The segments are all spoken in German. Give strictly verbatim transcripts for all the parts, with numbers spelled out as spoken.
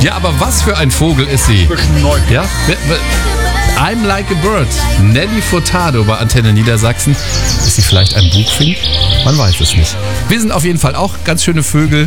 Ja, aber was für ein Vogel ist sie? Ja? I'm like a bird. Nelly Furtado bei Antenne Niedersachsen. Ist sie vielleicht ein Buchfink? Man weiß es nicht. Wir sind auf jeden Fall auch ganz schöne Vögel.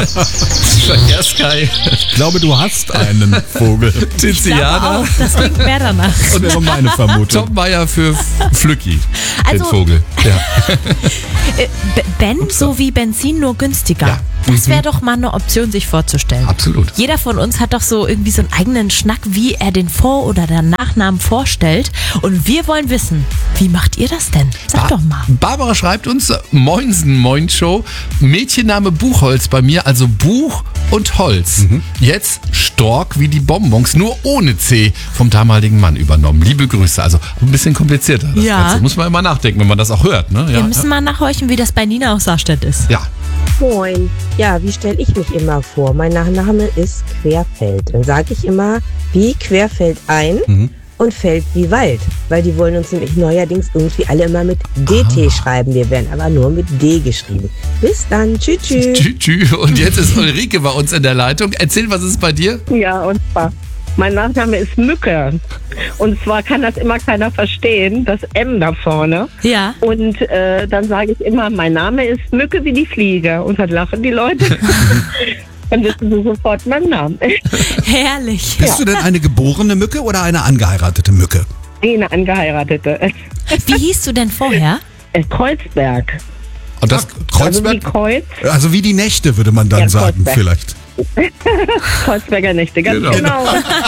Ja, Sky. Ich glaube, du hast einen Vogel. Tiziana. Auch, das klingt mehr danach. Und das war meine Vermutung. Tom Meyer für Flücki. Also, den Vogel. Ja. Äh, Ben, so wie Benzin, nur günstiger. Ja. Das wäre doch mal eine Option, sich vorzustellen. Absolut. Jeder von uns hat doch so irgendwie so einen eigenen Schnack, wie er den Vor- oder den Nachnamen vorstellt. Und wir wollen wissen, wie macht ihr das denn? Sag Ba- doch mal. Barbara schreibt uns, Moinsen, Moin Show, Mädchenname Buchholz bei mir, also Buch und Holz. Mhm. Jetzt Stork wie die Bonbons, nur ohne C, vom damaligen Mann übernommen. Liebe Grüße, also ein bisschen komplizierter. Das Ja. Ganze. Muss man immer nachdenken, wenn man das auch hört. Ne? Wir Ja, müssen mal nachhorchen, wie das bei Nina aus Saarstedt ist. ja. Moin. Ja, wie stelle ich mich immer vor? Mein Nachname ist Querfeld. Dann sage ich immer, wie querfällt ein Mhm. und fällt wie Wald. Weil die wollen uns nämlich neuerdings irgendwie alle immer mit D T schreiben. Wir werden aber nur mit D geschrieben. Bis dann. Tschüss, tschüss. Tschü, tschü. Und jetzt ist Ulrike bei uns in der Leitung. Erzähl, was ist bei dir? Ja, und zwar, mein Nachname ist Mücke. Und zwar kann das immer keiner verstehen, das M da vorne. Ja. Und äh, dann sage ich immer, mein Name ist Mücke wie die Fliege. Und dann lachen die Leute. Dann wissen sie sofort meinen Namen. Herrlich. Bist du denn eine geborene Mücke oder eine angeheiratete Mücke? Eine Angeheiratete. Wie hieß du denn vorher? Äh, Kreuzberg. Und das, Also wie Kreuzberg? Kreuz, Also wie die Nächte, würde man dann Ja, sagen, Kreuzberg. vielleicht. Kreuzberger Nächte, ganz Genau. genau.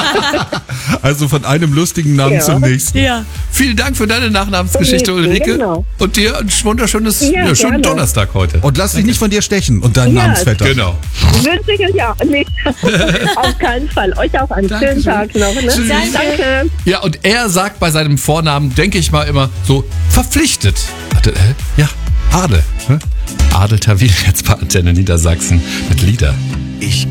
Also von einem lustigen Namen Ja. zum nächsten. Ja. vielen Dank für deine Nachnamensgeschichte, Ulrike. Genau. Und dir ein wunderschönes, Ja, ja, schönen gerne. Donnerstag heute. Und lass dich nicht von dir stechen und deinen Ja, Namensvetter. Genau. Wünsche ich euch ja. Nee, auf keinen Fall. Euch auch einen schönen Tag noch. Ne? Tschüss. Danke. Ja, und er sagt bei seinem Vornamen, denke ich mal immer, so verpflichtet. Warte, äh, ja, Adel. Ne? Adel Tawil jetzt bei Antenne Niedersachsen mit Lieder. Ich